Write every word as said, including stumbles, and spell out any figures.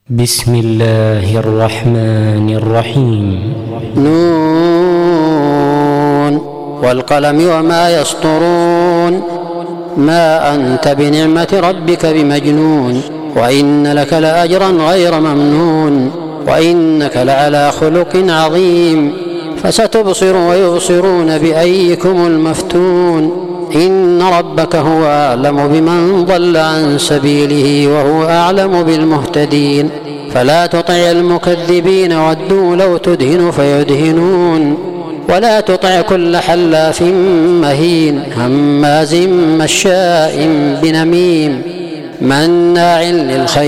بسم الله الرحمن الرحيم. نون والقلم وما يسطرون. ما أنت بنعمة ربك بمجنون، وإن لك لأجرا غير ممنون، وإنك لعلى خلق عظيم. فستبصر ويبصرون بأيكم المفتون. إن ربك هو أعلم بمن ضل عن سبيله وهو أعلم بالمهتدين. فلا تطع المكذبين ودوا لو تدهن فيدهنون. ولا تطع كل حلاف مهين هماز مشاء بنميم مناع للخير